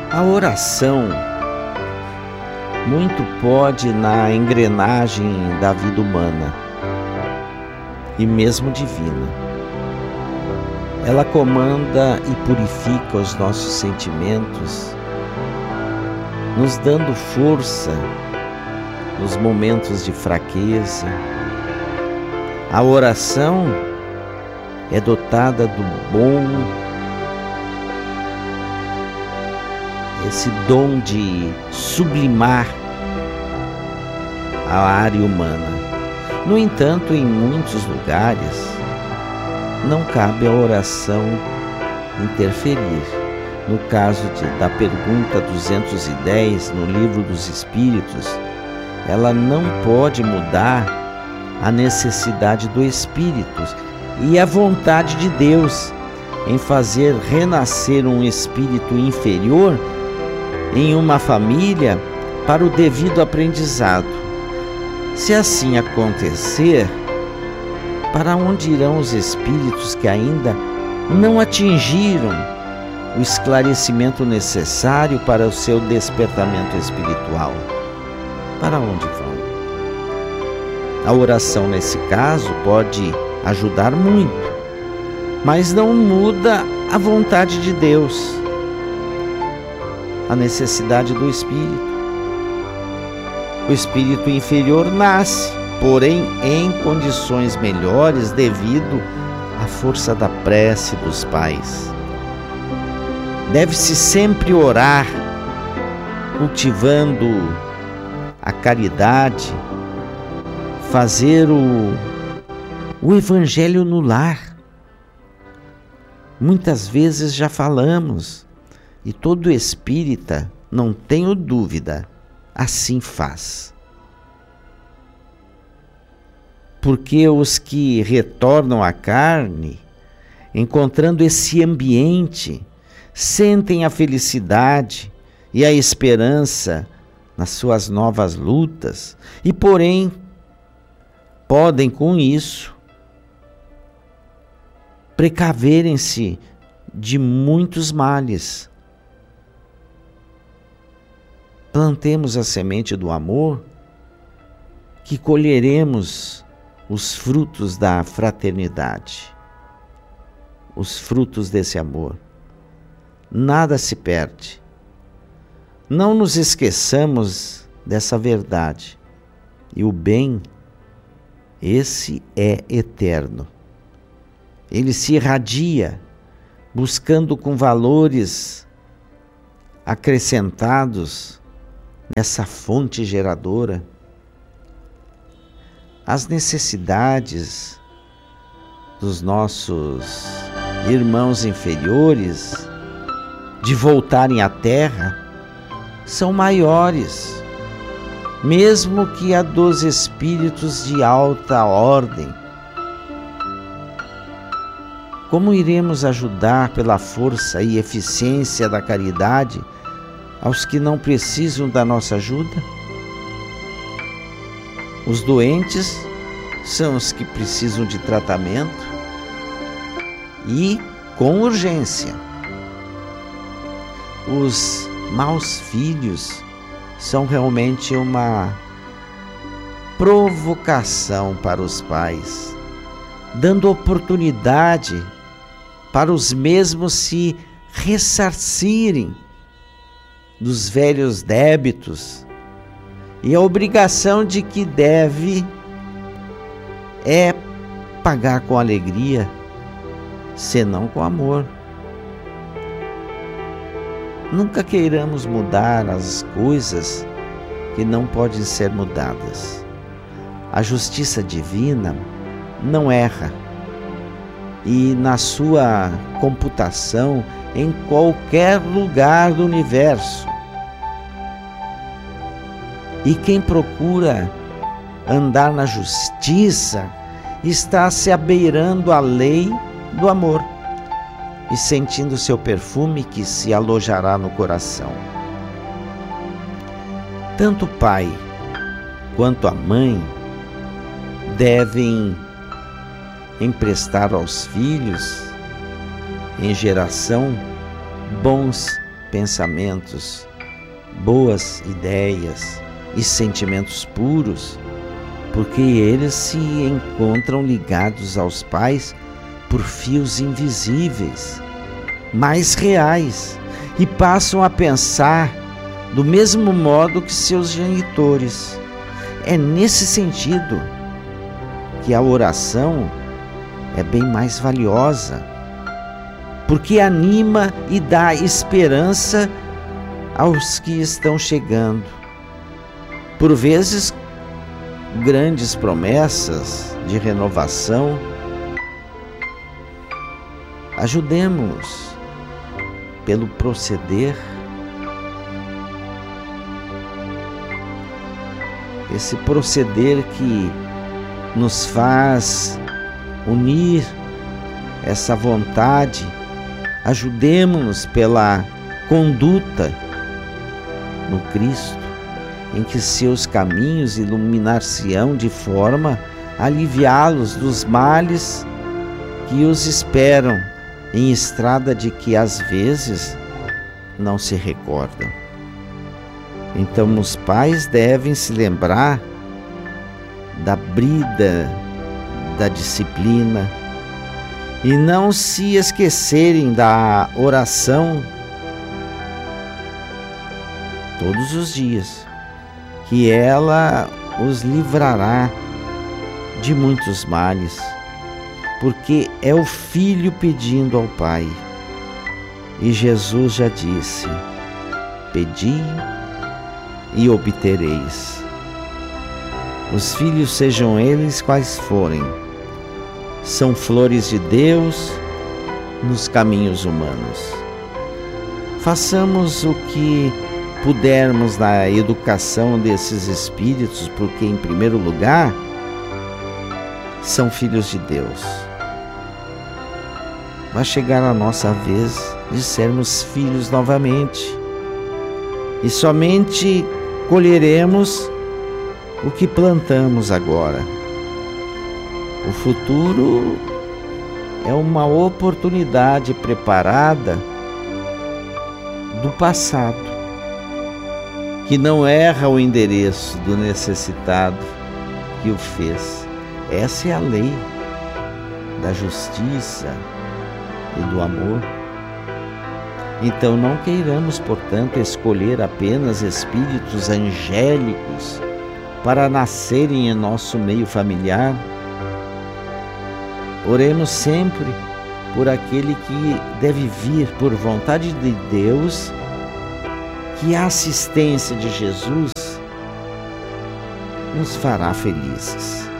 A oração muito pode na engrenagem da vida humana e mesmo divina. Ela comanda e purifica os nossos sentimentos, nos dando força nos momentos de fraqueza. A oração é dotada do bom, esse dom de sublimar a área humana. No entanto, em muitos lugares, não cabe a oração interferir. No caso da pergunta 210, no Livro dos Espíritos, ela não pode mudar a necessidade do Espírito e a vontade de Deus em fazer renascer um espírito inferior em uma família para o devido aprendizado. Se assim acontecer, para onde irão os espíritos que ainda não atingiram o esclarecimento necessário para o seu despertamento espiritual? Para onde vão? A oração, nesse caso, pode ajudar muito, mas não muda a vontade de Deus, a necessidade do espírito. O espírito inferior nasce, porém em condições melhores devido à força da prece dos pais. Deve-se sempre orar, cultivando a caridade, fazer o evangelho no lar. Muitas vezes já falamos, e todo espírita, não tenho dúvida, assim faz. Porque os que retornam à carne, encontrando esse ambiente, sentem a felicidade e a esperança nas suas novas lutas, e porém podem com isso precaverem-se de muitos males. Plantemos a semente do amor, que colheremos os frutos da fraternidade, os frutos desse amor. Nada se perde. Não nos esqueçamos dessa verdade. E o bem, esse é eterno. Ele se irradia, buscando com valores acrescentados nessa fonte geradora. As necessidades dos nossos irmãos inferiores de voltarem à terra são maiores, mesmo que a dos espíritos de alta ordem. Como iremos ajudar pela força e eficiência da caridade aos que não precisam da nossa ajuda? Os doentes são os que precisam de tratamento e com urgência. Os maus filhos são realmente uma provocação para os pais, dando oportunidade para os mesmos se ressarcirem dos velhos débitos, e a obrigação de que deve é pagar com alegria, senão com amor. Nunca queiramos mudar as coisas que não podem ser mudadas. A justiça divina não erra, e na sua computação em qualquer lugar do universo. E quem procura andar na justiça está se abeirando à lei do amor e sentindo seu perfume que se alojará no coração. Tanto o pai quanto a mãe devem emprestar aos filhos, em geração, bons pensamentos, boas ideias e sentimentos puros, porque eles se encontram ligados aos pais por fios invisíveis, mais reais, e passam a pensar do mesmo modo que seus genitores. É nesse sentido que a oração é bem mais valiosa, porque anima e dá esperança aos que estão chegando. Por vezes, grandes promessas de renovação. Ajudemos pelo proceder. Esse proceder que nos faz unir essa vontade. Ajudemos-nos pela conduta no Cristo, em que seus caminhos iluminar-se-ão de forma a aliviá-los dos males que os esperam em estrada de que às vezes não se recordam. Então os pais devem se lembrar da brida, da disciplina, e não se esquecerem da oração todos os dias, que ela os livrará de muitos males, porque é o filho pedindo ao Pai. E Jesus já disse: pedi e obtereis. Os filhos, sejam eles quais forem, são flores de Deus nos caminhos humanos. Façamos o que pudermos na educação desses espíritos, porque, em primeiro lugar, são filhos de Deus. Vai chegar a nossa vez de sermos filhos novamente, e somente colheremos o que plantamos agora. O futuro é uma oportunidade preparada do passado, que não erra o endereço do necessitado que o fez. Essa é a lei da justiça e do amor. Então não queiramos, portanto, escolher apenas espíritos angélicos para nascerem em nosso meio familiar. Oremos sempre por aquele que deve vir por vontade de Deus, que a assistência de Jesus nos fará felizes.